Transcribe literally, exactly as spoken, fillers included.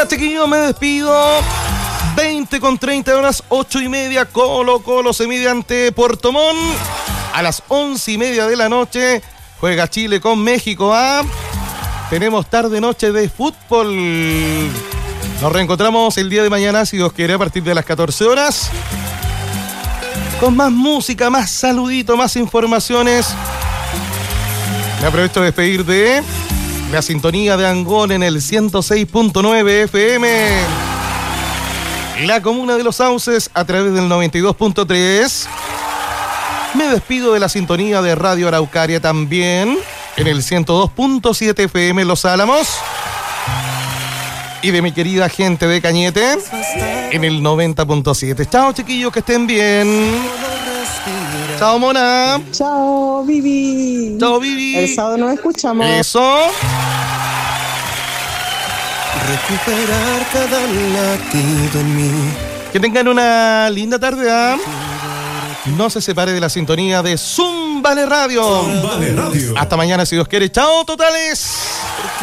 Ya, chiquillos, me despido. veinte con treinta horas, ocho y media. Colo Colo se mide ante Puerto Montt. A las once y media de la noche juega Chile con México. ¿ah? Tenemos tarde-noche de fútbol. Nos reencontramos el día de mañana, si Dios quiere, a partir de las catorce horas. Con más música, más saludito, más informaciones. Me aprovecho de despedir de la sintonía de Angón en el ciento seis punto nueve F M. La comuna de Los Sauces a través del noventa y dos punto tres. Me despido de la sintonía de Radio Araucaria también en el ciento dos punto siete F M Los Álamos. Y de mi querida gente de Cañete en el noventa punto siete. Chao, chiquillos, que estén bien. Chao, Mona. Chao, Vivi. Chao, Vivi. El sábado nos escuchamos. Eso. Recuperar cada latido en mí. Que tengan una linda tarde. ¿eh? No se separe de la sintonía de Zumbale Radio. Zumbale Radio. Hasta mañana, si Dios quiere. Chao, totales.